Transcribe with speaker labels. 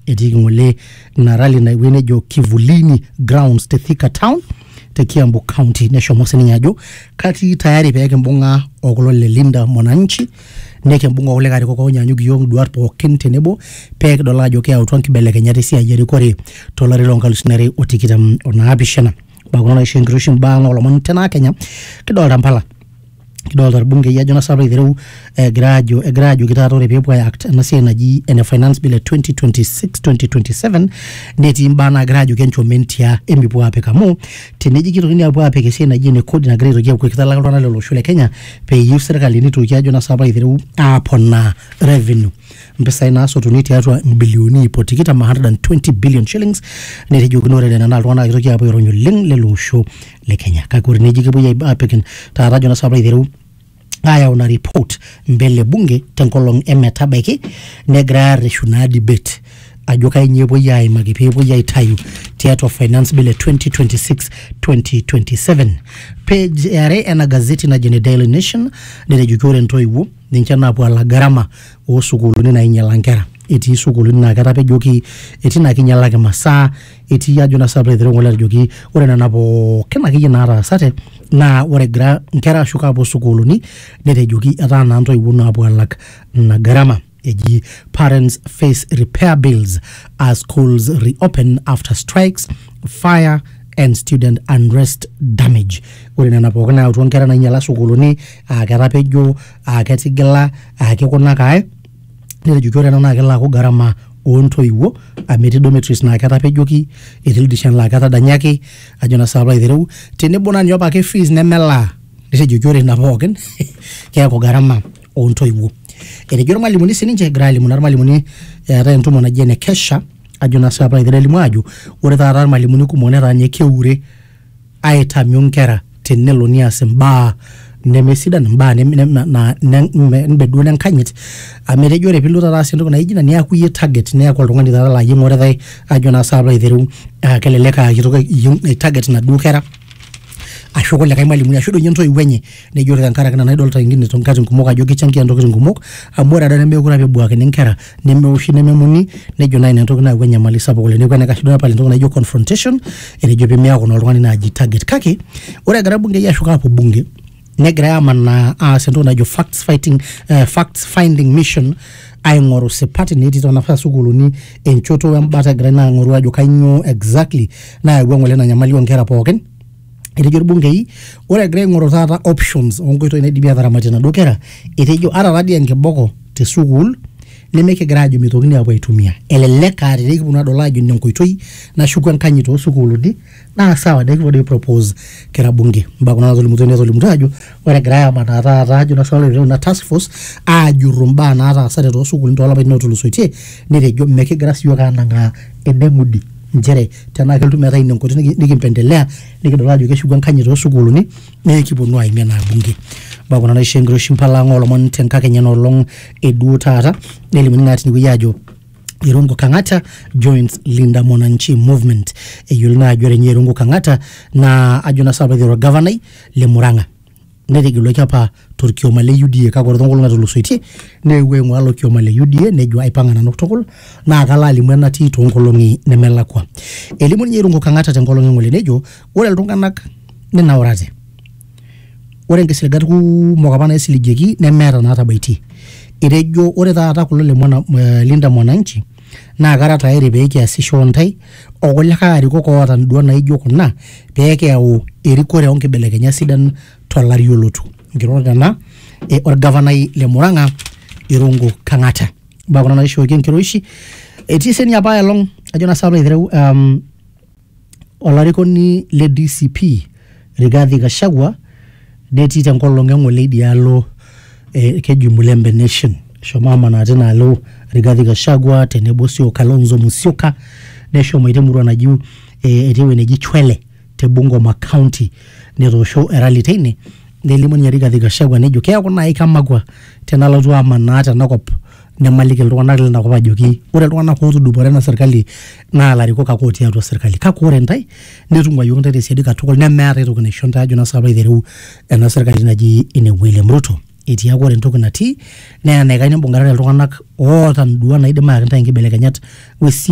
Speaker 1: etii ngole na rally na wenejo Kivulini Grounds te Thika Town te Kiambu County neshomo sininye ajo kati tayari peke mbunga okulo le Linda Mwananchi neke mbunga ole kari koko nyanyu giyong duat pookin tenebo peke dola ajo ke auto nkibelekenyata esiai erikore tolari lonkalusinare otikitam onaapishana bagona na shengirushin bang olomon tena Kenya kidolta Mpala kidolta bunge ya Jona Sabra idheru grajo kitatore pepo act na sie naji ene finance bill 2026-2027 neti mbana grajo kencho mentia embipo ape kamo teneji kitokini apo ape kesi naji ene kodi na grajo kia kukitala kalona lelo shule Kenya pe yu serikali nitu kia Jona Sabra idheru apona revenue mpesa ina aso tuniti atua mbilioni ipotikita 120 billion shillings neti jugunore le nana alwana kitokia apo yoronyo ling lelo shu le Kenya kakuri neji kipo ya apekin ta Jona Sabra idheru aya una report mbele bunge tenkolong emetabaiki negra reshuna debate ajoka nyepo yai magipepo yai tayu theater of finance bill 2026-2027 page yare ena gazeti na Jene Daily Nation nere jukure ntoiwo ninchana apo ala garama o sukulu na inyalankera eti sukulu na katape joki eti na kinyalake masaa eti ya Jona Sabra idheru ngole joki ore na napo kena kiji nara sate na ore nkera shuka apo sukulu ni nere joki atana ntoiwo na apo alak na garama eji parents face repair bills as schools reopen after strikes, fire and student unrest damage. Ore na napokana utuankera na inyala sukulu ni akatapejo akatigila akekona kae nere jukore na nakela ko garama ontoiwo ameti dormitories na akatapejoki etilidishan la akatadanyaki Jona Sabra idheru tenebo na nyoba ke fees nemela nere jukore na poken kia ko garama ontoiwo Erejoro malimuni sininche grali munar malimuni ra entumo na Jene Kesha Jona Sabra idheru mwaju ore taara malimuni kumonera nyekeure aita myunkera tenelo ni asemba nemesida namba na nbedu nkanyit amerejore piluta rasendo na ijina ni akuye target ne yakwa lungani dala yimore dai Jona Sabra idheru keleleka kitoka target na dukera ashoko le kaimali muni ashodo nyonto iwenye ne jore kankara kana na dolta ingine tonkati ngumuka joki changia ndoki ngumuka amora dana mekura pe bwake nenkera nemeushi nememuni ne jona ina ntoki na wenya mali sapo kule ne kana kashido pale ntoki na jo confrontation ene jope miyako na lwani na aji target kake ore gara bunge ya shuka hapo bunge ne gra na sento na jo facts finding mission aingoro sepati neti tona fa sukulu ni enchoto wembata gra na ngoro ajo kanyo exactly na wengole na nyamali onkera poken Erejor bunge hii ore gre ngoro tata options ongoito ina dibia dharamati na dokera etejo ara radi nkeboko te sukul lemeke grajo mitokini apo itumia eleleka ariki buna dolajo nonkoitoi na shukwan kanyito sukulu di na sawa deki bode propose kera bunge mbako na zolimutojo ore graya manata rajo na solo na task force ajurumba na ata sare to sukulu ndola ba notulusoitie netejo meke grasio kana nga edemudi njere tena keltu meta ine nkoti nikimpendelea nikidolajo keshugan kanyito sukulu ni nekiponu aimia na bunge bagona na shengro shimpala ngolo mon tenka Kenya no long edu tata nelimuni ngati niyajo Irungu Kangata joins Linda Mwananchi movement yulina jore nyerungu Kangata na Jona Sabra the governor le Muranga netegilo kyapa Turkio male UDA kakordongolo na tulusoiti ne wengo alo kyo male UDA ne jwa ipanga na nokutokol na akala limwana ti tongolongi nemelakwa elimu nyerungu Kangata tengolongi ngole nejo ore ltunganak nena orate ore ngesilgatu mokapana esilijeki nemera na tabaiti irejo ore taata kulo le mwana Linda Mwananchi na karata ere beke asisho ntai ogolaka ariko ko watan duana ijo kuna beke au erikore onke belekenya sidan tolari yolotu ngirona na or governor le Muranga Irungu Kangata bagona na isho kenkiroishi etiseni abaya long Jona Sabra idheru olariko ni le DCP Rigathi Gachagua deti tengolonge ngole dialo keju Mulembe Nation shomama na tena alo Rigathi Gachagua tenebo sio Kalonzo Musyoka nesho mwitemuru na juu etewe neji Chwele te Bungoma County nero show eralitene nelimoni Rigathi Gachagua nejo kaya kuna ikamagwa tena lotu amanata nakop nemalike ltung'anak lena kop ajoki ore ltung'anak ootudupore na serikali na lariko kakoti atua serikali kakore ntai netungwa yonta tesiadi katukol nemeeta itoki naishonta Jona Sabra idheru ena serikali naji ine William Ruto etii akore ntoki natii neya naikaini mbung'arare ltung'anak oota nduan naidim ayakita nkibelekenyat